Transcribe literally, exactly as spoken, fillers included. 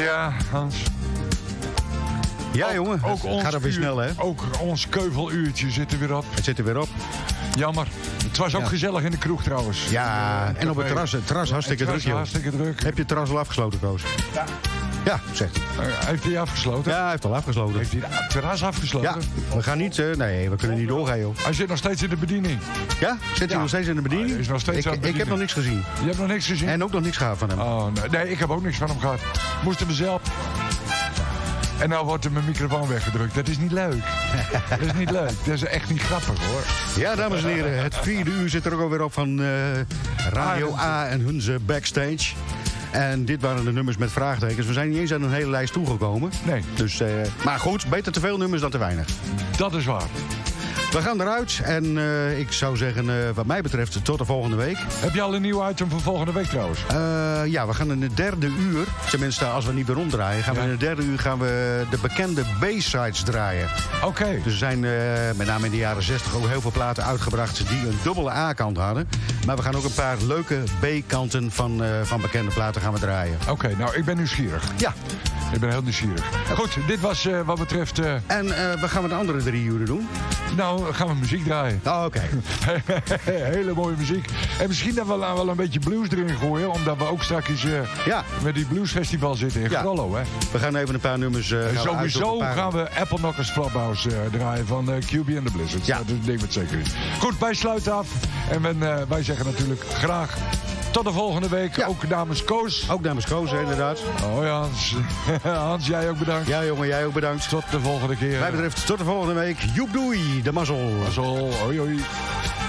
Ja, Hans. Ja, ook, jongen. Ook ons gaat er weer uur, snel, hè? Ook ons keuveluurtje zit er weer op. Het zit er weer op. Jammer. Het was ook Ja. gezellig in de kroeg trouwens. Ja, en op het terras. Het terras hartstikke Het druk, was joh. hartstikke druk. Heb je het terras al afgesloten, Koos? Ja. Ja, zegt hij. Uh, heeft hij afgesloten? Ja, hij heeft al afgesloten. Heeft hij het terras afgesloten? Ja, we gaan niet... Uh, nee, we kunnen niet doorgaan, joh. Hij zit nog steeds in de bediening. Ja? Zit hij Ja. nog steeds in de bediening? Hij is nog steeds ik, aan de ik heb bediening. nog niks gezien. Je hebt nog niks gezien? En ook nog niks gehad van hem. Oh, nee. nee, ik heb ook niks van hem gehad. Moesten we zelf. En nou wordt er mijn microfoon weggedrukt. Dat is niet leuk. Dat is niet leuk. Dat is echt niet grappig, hoor. Ja, dames en heren. Het vierde uur zit er ook alweer op van uh, Radio A en Hunze Backstage. En dit waren de nummers met vraagtekens. We zijn niet eens aan een hele lijst toegekomen. Nee. Dus, uh, maar goed, beter te veel nummers dan te weinig. Dat is waar. We gaan eruit en uh, ik zou zeggen, uh, wat mij betreft, tot de volgende week. Heb je al een nieuw item voor volgende week trouwens? Uh, ja, we gaan in het derde uur, tenminste als we niet weer omdraaien... gaan ja. we in het derde uur gaan we de bekende B-sides draaien. Oké. Okay. Dus er zijn uh, met name in de jaren zestig ook heel veel platen uitgebracht... die een dubbele A-kant hadden. Maar we gaan ook een paar leuke B-kanten van, uh, van bekende platen gaan we draaien. Oké, okay, nou, ik ben nieuwsgierig. Ja. Ik ben heel nieuwsgierig. Goed, dit was uh, wat betreft... Uh... En uh, wat gaan we de andere drie uren doen? Nou, gaan we muziek draaien. Oh, oké. Okay. Hele mooie muziek. En misschien dat we wel een beetje blues erin gooien... omdat we ook straks uh, ja. met die bluesfestival zitten in ja. Grollo, hè? We gaan even een paar nummers... Uh, en sowieso paar... gaan we Apple Knockers Flophouse uh, draaien van uh, Q B and the Blizzards. Ja. Dat is een ding met zeker is. Goed, wij sluiten af. En men, uh, wij zeggen natuurlijk graag... tot de volgende week, ja. Ook namens Koos. Ook namens Koos, inderdaad. Oh ja, Hans. Hans, jij ook bedankt. Ja, jongen, jij ook bedankt. Tot de volgende keer. Mij betreft, tot de volgende week. Joep doei, de mazzel. Mazzel, hoi hoi.